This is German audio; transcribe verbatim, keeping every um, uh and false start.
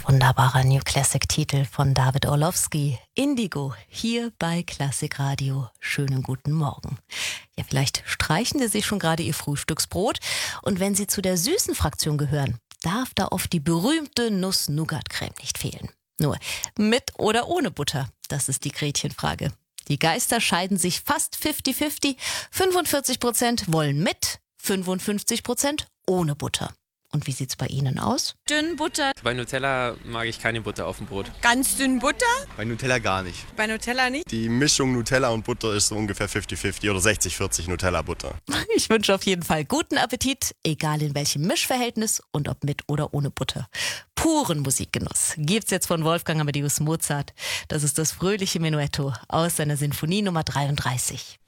Wunderbarer New Classic-Titel von David Orlowski, Indigo, hier bei Klassik Radio. Schönen guten Morgen. Ja, vielleicht streichen Sie sich schon gerade Ihr Frühstücksbrot. Und wenn Sie zu der süßen Fraktion gehören, darf da oft die berühmte Nuss-Nougat-Creme nicht fehlen. Nur mit oder ohne Butter, das ist die Gretchenfrage. Die Geister scheiden sich fast fünfzig fünfzig. fünfundvierzig Prozent wollen mit, fünfundfünfzig Prozent ohne Butter. Und wie sieht's bei Ihnen aus? Dünn Butter. Bei Nutella mag ich keine Butter auf dem Brot. Ganz dünn Butter? Bei Nutella gar nicht. Bei Nutella nicht. Die Mischung Nutella und Butter ist so ungefähr fünfzig fünfzig oder sechzig vierzig Nutella-Butter. Ich wünsche auf jeden Fall guten Appetit, egal in welchem Mischverhältnis und ob mit oder ohne Butter. Puren Musikgenuss gibt's jetzt von Wolfgang Amadeus Mozart. Das ist das fröhliche Menuetto aus seiner Sinfonie Nummer dreiunddreißig.